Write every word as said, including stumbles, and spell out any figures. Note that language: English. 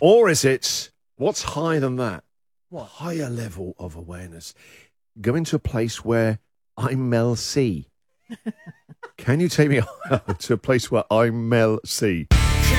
Or is it, what's higher than that? What? Higher level of awareness. Going to a place where I'm Mel C. Can you take me to a place where I'm Mel C?